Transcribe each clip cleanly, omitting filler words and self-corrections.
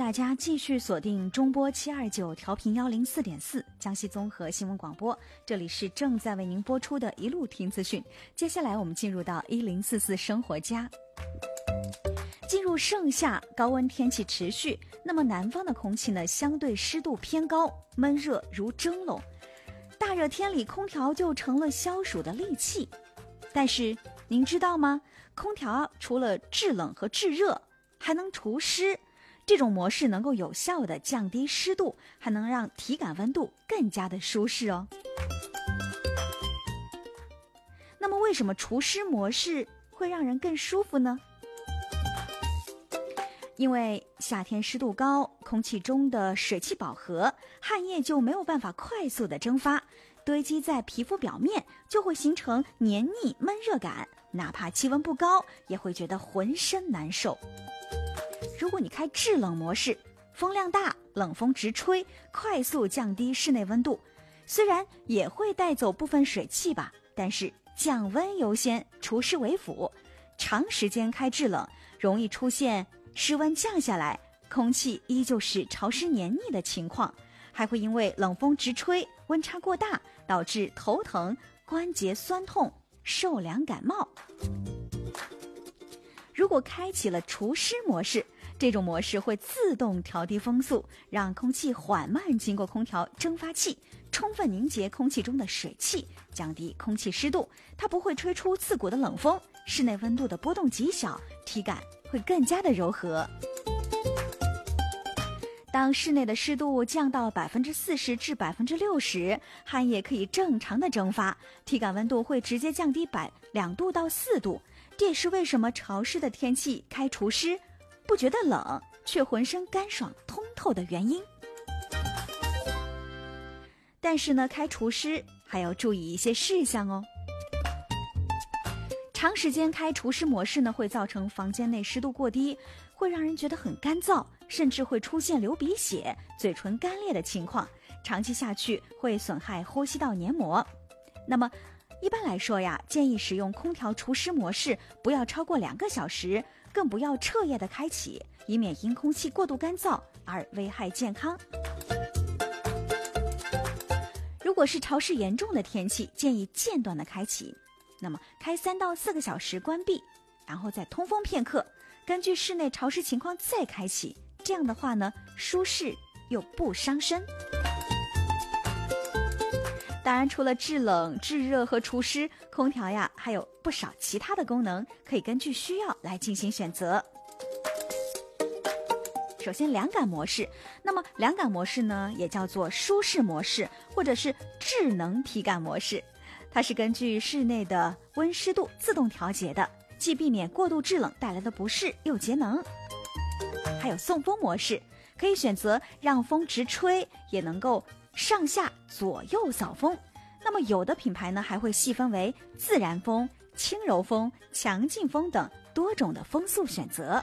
大家继续锁定中波729调频104.4江西综合新闻广播，这里是正在为您播出的一路听资讯。接下来我们进入到1044生活家。进入盛夏，高温天气持续，那么南方的空气呢，相对湿度偏高，闷热如蒸笼。大热天里，空调就成了消暑的利器。但是您知道吗？空调除了制冷和制热，还能除湿。这种模式能够有效地降低湿度，还能让体感温度更加的舒适哦。那么为什么除湿模式会让人更舒服呢？因为夏天湿度高，空气中的水汽饱和，汗液就没有办法快速的蒸发，堆积在皮肤表面，就会形成黏腻闷热感，哪怕气温不高，也会觉得浑身难受。如果你开制冷模式，风量大，冷风直吹，快速降低室内温度，虽然也会带走部分水汽吧，但是降温优先，除湿为辅。长时间开制冷，容易出现室温降下来，空气依旧是潮湿黏腻的情况，还会因为冷风直吹，温差过大，导致头疼、关节酸痛、受凉感冒。如果开启了除湿模式，这种模式会自动调低风速，让空气缓慢经过空调蒸发器，充分凝结空气中的水汽，降低空气湿度。它不会吹出刺骨的冷风，室内温度的波动极小，体感会更加的柔和。当室内的湿度降到40%至60%，汗液可以正常的蒸发，体感温度会直接降低2度到4度。这也是为什么潮湿的天气开除湿不觉得冷，却浑身干爽通透的原因。但是呢，开除湿还要注意一些事项哦。长时间开除湿模式呢，会造成房间内湿度过低，会让人觉得很干燥，甚至会出现流鼻血、嘴唇干裂的情况，长期下去会损害呼吸道黏膜。那么一般来说呀，建议使用空调除湿模式不要超过2个小时，更不要彻夜的开启，以免因空气过度干燥而危害健康。如果是潮湿严重的天气，建议间断的开启，那么开3到4个小时关闭，然后再通风片刻，根据室内潮湿情况再开启，这样的话呢，舒适又不伤身。当然，除了制冷、制热和除湿，空调呀还有不少其他的功能，可以根据需要来进行选择。首先，凉感模式。那么凉感模式呢，也叫做舒适模式，或者是智能体感模式。它是根据室内的温湿度自动调节的，既避免过度制冷带来的不适，又节能。还有送风模式，可以选择让风直吹，也能够上下左右扫风。那么有的品牌呢，还会细分为自然风、轻柔风、强劲风等多种的风速选择。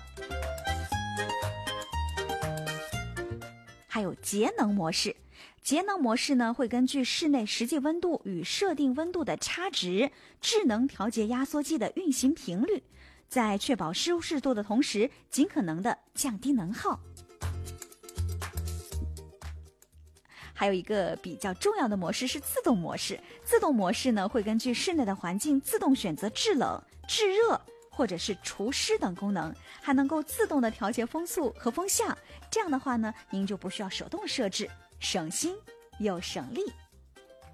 还有节能模式。节能模式呢，会根据室内实际温度与设定温度的差值，智能调节压缩机的运行频率，在确保舒适度的同时，尽可能的降低能耗。还有一个比较重要的模式是自动模式。自动模式呢，会根据室内的环境自动选择制冷、制热或者是除湿等功能，还能够自动的调节风速和风向。这样的话呢，您就不需要手动设置，省心又省力。